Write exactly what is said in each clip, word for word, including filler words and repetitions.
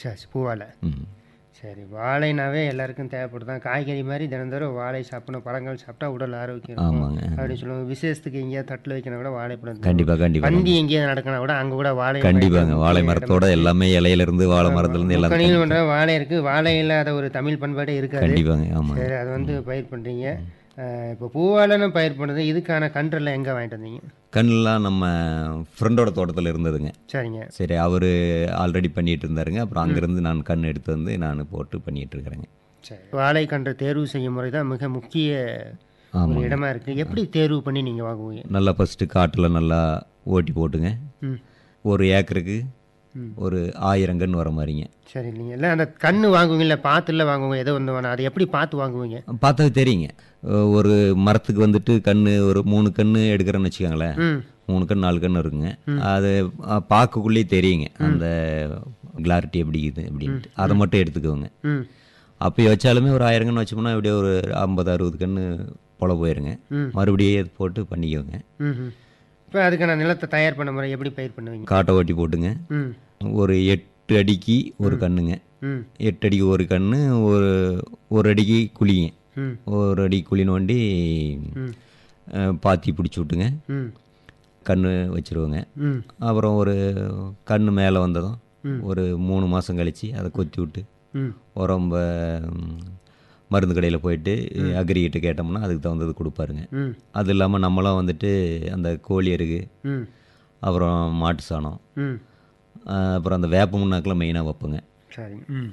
சரி சரி, பூவாழை. ம் சரி, வாழைனாவே எல்லாருக்கும் தேவைப்படுதான். காய்கறி மாதிரி தினந்தோறும் வாழை சாப்பிடணும், பழங்கள் சாப்பிட்டா உடல் ஆரோக்கியம் இருக்கும் ஆமாங்க. அப்படின்னு சொல்லுவாங்க. விசேஷத்துக்கு எங்கேயாவது தட்டில் வைக்கணும் கூட வாழைப்பழம் தரும். கண்டிப்பாக கண்டிப்பாக பந்தி கண்டிப்பாக எங்கேயாவது நடக்கினா கூட அங்கே கூட வாழை கண்டிப்பாங்க. வாழை மரத்தோட எல்லாமே இலையிலேருந்து வாழை மரத்துலேருந்து எல்லாம் முக்கணியில் தனி- பண்ணுற வாழை இருக்குது. வாழை இல்லாத ஒரு தமிழ் பண்பாடே இருக்காது. கண்டிப்பாங்க. ஆமாங்க. சரி, அது வந்து பயிர் பண்ணுறீங்க. இப்போ பூவாழைன்னு பயிர் பண்ணுறது, இதுக்கான கன்றெல்லாம் எங்கே வாங்கிட்டு வந்தீங்க? கண்ணெலாம் நம்ம ஃப்ரெண்டோட தோட்டத்தில் இருந்ததுங்க. சரிங்க. சரி, அவர் ஆல்ரெடி பண்ணிகிட்டு இருந்தாருங்க. அப்புறம் அங்கேருந்து நான் கண் எடுத்து வந்து நான் போட்டு பண்ணிகிட்டு இருக்கிறேங்க. சரி, வாழை கன்றை தேர்வு செய்யும் முறை தான் மிக முக்கிய ஒரு ஆமாங்க. இடமா இருக்குது. எப்படி தேர்வு பண்ணி நீங்கள் வாங்குவீங்க? நல்லா ஃபஸ்ட்டு காட்டில் நல்லா ஓட்டி போட்டுங்க. ம் ஒரு ஏக்கருக்கு ஒரு ஆயிரம் கன்று வர மாதிரிங்க. சரி, நீங்கள் இல்லை அந்த கன்று வாங்குவீங்கள, பார்த்துல வாங்குவீங்க, எதோ ஒன்று வேணாம், அதை எப்படி பார்த்து வாங்குவீங்க? பார்த்தா தெரியுங்க. ஒரு மரத்துக்கு வந்துட்டு கன்று ஒரு மூணு கன்று எடுக்கிறேன்னு வச்சுக்கோங்களேன். ம் மூணு கன்று நாலு கன்று இருக்குங்க. அது பார்க்கக்குள்ளேயே தெரியுங்க அந்த கிளாரிட்டி எப்படி இருக்குது அப்படின்ட்டு. அதை மட்டும் எடுத்துக்குவோங்க. ம் அப்போ வச்சாலுமே ஒரு ஆயிரம் கன்று வச்சோம்னா இப்படியே ஒரு ஐம்பது அறுபது கன்று போல போயிருங்க. ம் மறுபடியும் இது போட்டு பண்ணிக்குவோங்க. ம் இப்போ அதுக்கான நிலத்தை தயார் பண்ண முறை எப்படி பயிர் பண்ணுவீங்க? காட்டை ஓட்டி போட்டுங்க. ம் ஒரு எட்டு அடிக்கு ஒரு கன்றுங்க. ம் எட்டு அடிக்கு ஒரு கன்று, ஒரு ஒரு அடிக்கு குழிங்க. ம் ஒரு அடி குழி நோண்டி ம் அஹ், பாத்தி பிடிச்சி விட்டுங்க. ம் கன்று வச்சுருவோங்க. ம் அப்புறம் ஒரு கன்று மேலே வந்ததும் ஒரு மூணு மாதம் கழித்து அதை கொத்தி விட்டு ம் உரம் ம், மருந்து கடையில் போயிட்டு அக்ரிகிட்ட கேட்டோம்னா அதுக்கு தகுந்தது கொடுப்பாருங்க. ம் அது இல்லாமல் நம்மளாம் வந்துட்டு அந்த கோழி எருகு, ம் அப்புறம் மாட்டு சாணம், ம் அஹ், அப்புறம் அந்த வேப்ப முன்னாக்கெல்லாம் மெயினாக வைப்போங்க. சரி. ம்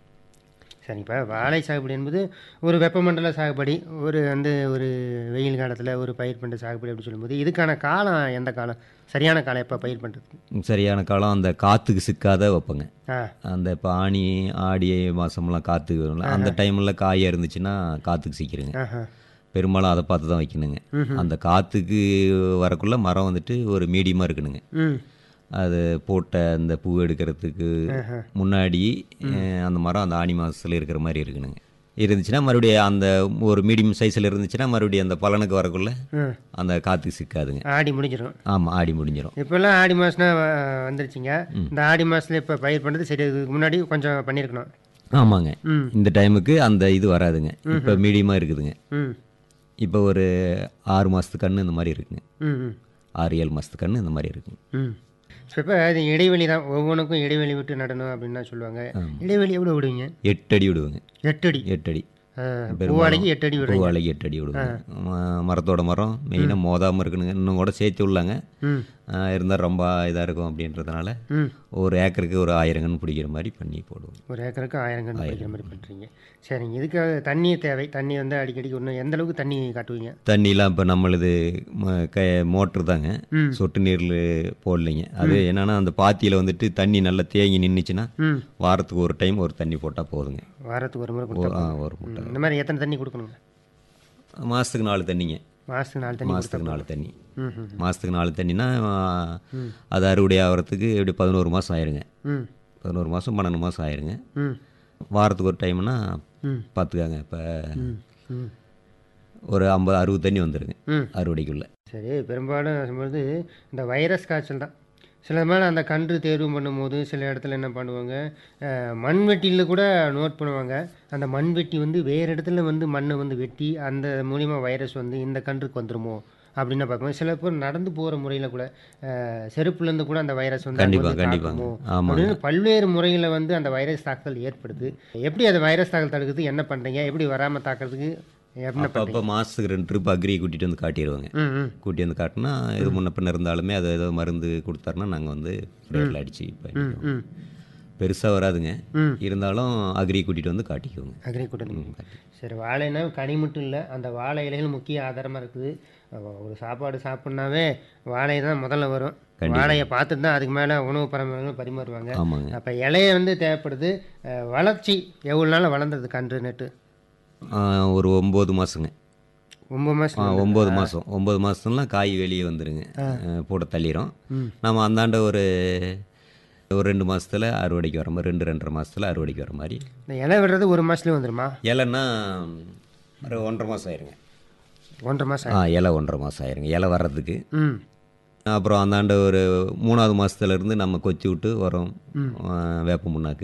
சரி, இப்போ வாழை சாகுபடி என்பது ஒரு வெப்பமண்டல சாகுபடி, ஒரு வந்து ஒரு வெயில் காலத்தில் ஒரு பயிர் பண்ணுற சாகுபடி அப்படி சொல்லும்போது இதுக்கான காலம் எந்த காலம், சரியான காலம் எப்போ பயிர் பண்ணுறதுக்கு? சரியான காலம் அந்த காற்றுக்கு சிக்காத வைப்போங்க. ஆ அந்த இப்போ ஆனி ஆடி மாதம்லாம் காற்று வரும்ல, அந்த டைமில் காயாக இருந்துச்சுன்னா காற்றுக்கு சிக்கிருங்க. ஆஹா பெரும்பாலும் அதை பார்த்து தான் வைக்கணுங்க. அந்த காற்றுக்கு வரக்குள்ள மரம் வந்துட்டு ஒரு மீடியமாக இருக்கணுங்க. ம் அது போட்ட அந்த பூ எடுக்கிறதுக்கு முன்னாடி அஹ், அந்த மரம் அந்த ஆனி மாதத்தில் இருக்கிற மாதிரி இருக்கணுங்க. இருந்துச்சுன்னா மறுபடியும் அந்த ஒரு மீடியம் சைஸில் இருந்துச்சுன்னா மறுபடியும் அந்த பலனுக்கு வரக்குள்ள ம் அந்த காற்றுக்கு சிக்காதுங்க. ஆடி முடிஞ்சிடும். ஆமாம், ஆடி முடிஞ்சிடும். இப்போல்லாம் ஆடி மாதம்னா வந்துருச்சுங்க. இந்த ஆடி மாதத்தில் இப்போ பயிர் பண்ணுறது சரி, இதுக்கு முன்னாடி கொஞ்சம் பண்ணியிருக்கணும். ஆமாங்க. ம் இந்த டைமுக்கு அந்த இது வராதுங்க. இப்போ மீடியமாக இருக்குதுங்க. ம் இப்போ ஒரு ஆறு மாதத்து கன்று இந்த மாதிரி இருக்குங்க. ம் ம் ஆறு ஏழு மாதத்து கன்று இந்த மாதிரி இருக்குங்க. ம் ஸோ இப்போ அது இடைவெளி தான், ஒவ்வொன்றுக்கும் இடைவெளி விட்டு நடணும் அப்படின்னு தான் சொல்லுவாங்க. இடைவெளி எவ்வளோ விடுவீங்க? எட்டு அடி விடுவோங்க. எட்டு அடி. எட்டு அடி ஆ, பூவாழைக்கு எட்டு அடி விடுறீங்க. பூவாழைக்கு எட்டு அடி விடுவோங்க. ம- மரத்தோட மரம் மெயினாக மோதாமல் இருக்கணுங்க. இன்னும் கூட சேர்த்து உள்ளாங்க ம் இருந்தால் ரொம்ப இதாக இருக்கும் அப்படின்றதுனால ம் ஒரு ஏக்கருக்கு ஒரு ஆயிரம் கன்று பிடிக்கிற மாதிரி பண்ணி போடுவோம். ஒரு ஏக்கருக்கு ஆயிரம் கன்று பிடிக்கிற மாதிரி பண்ணுறீங்க. சரிங்க, இதுக்காக தண்ணி தேவை. தண்ணி வந்து அடிக்கடிக்கு ஒன்று எந்த அளவுக்கு தண்ணி காட்டுவீங்க? தண்ணிலாம் இப்போ நம்மளுது ம- க மோட்ரு தாங்க. ம் சொட்டு நீரில் போடலைங்க. அது என்னன்னா அந்த பாத்தியில் வந்துட்டு தண்ணி நல்லா தேங்கி நின்றுச்சுன்னா ம் வாரத்துக்கு ஒரு டைம் ஒரு தண்ணி போட்டால் போதுங்க. வாரத்துக்கு ஒரு முறை ஒரு கொடுத்தா ஆ, ஒரு மூட்டை. இந்த மாதிரி எத்தனை தண்ணி கொடுக்கணுங்க? மாதத்துக்கு நாலு தண்ணிங்க. மாதத்துக்கு நாலு தண்ணி கொடுத்தா மாதத்துக்கு நாலு தண்ணி. ம் ம் மாதத்துக்கு நாலு தண்ணினா ஆ, அது அறுவடை ஆகிறதுக்கு எப்படி பதினோரு மாதம் ஆயிருங்க. ம் பதினோரு மாதம் பன்னெண்டு மாதம் ஆயிருங்க. ம் வாரத்துக்கு ஒரு டைம்னா ம் பார்த்துக்காங்க. இப்போ ம் ம் ஒரு ஐம்பது அறுபது தண்ணி வந்துடுங்க ம் அறுவடைக்குள்ளே. சரி, பெரும்பாலும் சொல்லும்போது இந்த வைரஸ் காய்ச்சல் தான். சில மேலே அந்த கன்று தேர்வு பண்ணும்போது சில இடத்துல என்ன பண்ணுவாங்க, அஹ், மண்வெட்டியில் கூட நோட் பண்ணுவாங்க. அந்த மண்வெட்டி வந்து வேறு இடத்துல வந்து மண்ணை வந்து வெட்டி அந்த மூலிமா வைரஸ் வந்து இந்த கன்றுக்கு வந்துருமோ அப்படின்னு பார்க்கும்போது, சில பேர் நடந்து போகிற முறையில் கூட அஹ், செருப்புலேருந்து கூட அந்த வைரஸ் வந்து அங்க கண்டிப்பாக வந்து கண்டிப்பாங்க. தாக்குமோ ஆமாங்க. அப்படின்னு பல்வேறு முறையில் வந்து அந்த வைரஸ் தாக்குதல் ஏற்படுது. எப்படி அந்த வைரஸ் தாக்குதல் தடுக்குது, என்ன பண்ணுறீங்க, எப்படி வராமல் தாக்குறதுக்கு என்ன அப்போ அப்போ பண்ணுறீங்க? மாதத்துக்கு ரெண்டு ட்ரிப் அக்ரியை கூட்டிகிட்டு வந்து காட்டிடுவாங்க. ம் ம் கூட்டி வந்து காட்டினா இது முன்ன பின்ன இருந்தாலுமே அது ஏதோ மருந்து கொடுத்தாருன்னா நாங்கள் வந்து ஃப்ரேட்டில் அடித்து ம் பண்ணிடுவோம். ம் பெருசாக வராதுங்க. ம் இருந்தாலும் அக்ரி கூட்டிகிட்டு வந்து காட்டிக்குவோங்க. அக்ரி கூட்டணி. சரி, வாழைனா கனி மட்டும் இல்லை, அந்த வாழை இலைகள் முக்கிய ஆதாரமாக இருக்குது. அஹ் ஒரு சாப்பாடு சாப்பிட்னாவே வாழை தான் முதல்ல வரும். வாழையை பார்த்துட்டு தான் அதுக்கு மேலே உணவு பரம்பரைகள் பரிமாறுவாங்க. ஆமாங்க. அப்போ இலையை வந்து தேவைப்படுது. அஹ் வளர்ச்சி எவ்வளோ நாள் வளர்ந்தது கன்று நட்டு? ஆ, ஒரு ஒம்பது மாதங்க. ஒம்பது ஆ, மாதம். ஒம்பது மாதம் ஒம்பது மாதம்லாம் காய் வெளியே வந்துடுங்க. அஹ், போட தள்ளிடும். ம் நம்ம அந்தாண்ட ஒரு ஒரு ரெண்டு மாதத்தில் அறுவடைக்கு வர மாதிரி, ரெண்டு ரெண்டரை மாதத்தில் அறுவடைக்கு வர மாதிரி. இந்த இலை விடுறது ஒரு மாதத்துலேயே வந்துடுமா? இலைன்னா ஒரு ஒன்றரை மாதம் ஆயிருங்க. ஒன்றரை மாதம். ஆ, இலை ஒன்றரை மாதம் ஆயிருங்க இலை வர்றதுக்கு. ம் அப்புறம் அந்தாண்ட ஒரு மூணாவது மாதத்துலேருந்து நம்ம கொத்தி விட்டு உரம், வேப்ப முன்னாக்கு